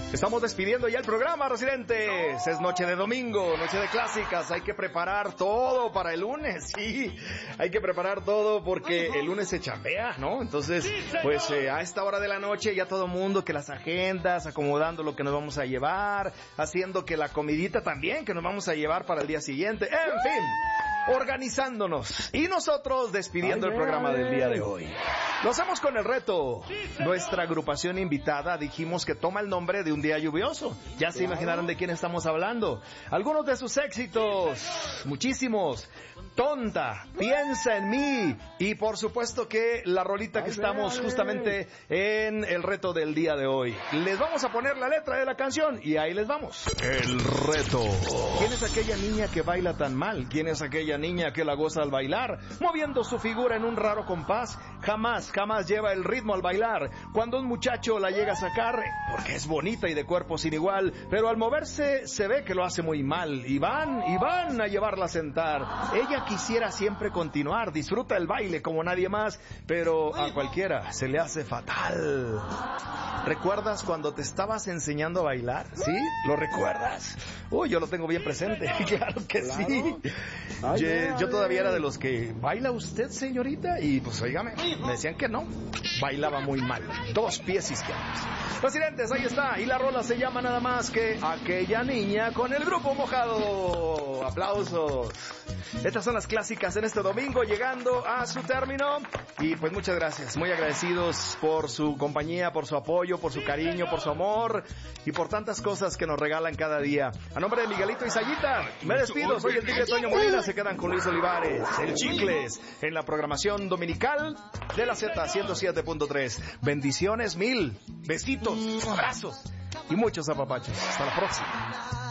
Estamos despidiendo ya el programa, residentes. Es noche de domingo, noche de clásicas. Hay que preparar todo para el lunes, sí. Hay que preparar todo porque el lunes se chambea, ¿no? Entonces, pues a esta hora de la noche ya todo mundo, que las agendas, acomodando lo que nos vamos a llevar, haciendo que la comidita también que nos vamos a llevar para el día siguiente. En fin, organizándonos. Y nosotros despidiendo el programa del día de hoy. Lo hacemos con el reto. Nuestra agrupación invitada dijimos que toma el nombre de un día lluvioso. Ya se imaginaron de quién estamos hablando. Algunos de sus éxitos, muchísimos. Tonta, Piensa en mí. Y por supuesto que la rolita que estamos justamente en el reto del día de hoy. Les vamos a poner la letra de la canción y ahí les vamos. El reto. ¿Quién es aquella niña que baila tan mal? ¿Quién es aquella niña que la goza al bailar? Moviendo su figura en un raro compás. Jamás lleva el ritmo al bailar. Cuando un muchacho la llega a sacar, porque es bonita y de cuerpo sin igual, pero al moverse se ve que lo hace muy mal. Y van a llevarla a sentar. Ella quisiera siempre continuar, disfruta el baile como nadie más, pero a cualquiera se le hace fatal. ¿Recuerdas cuando te estabas enseñando a bailar? ¿Sí? ¿Lo recuerdas? Uy, yo lo tengo bien presente. Claro que sí. Yo todavía era de los que, ¿baila usted, señorita? Y pues, óigame, me decían que no. Bailaba muy mal. 2 pies izquierdos. Residentes, ahí está. Y la rola se llama nada más que Aquella Niña con el Grupo Mojado. ¡Aplausos! Estas son las clásicas en este domingo, llegando a su término. Y pues muchas gracias, muy agradecidos por su compañía, por su apoyo, por su cariño, por su amor y por tantas cosas que nos regalan cada día. A nombre de Miguelito y Sayita, me despido, soy el Tigre Toño Molina, se quedan con Luis Olivares, el Chicles, en la programación dominical de la Z 107.3. Bendiciones 1000, besitos, abrazos y muchos apapachos. Hasta la próxima.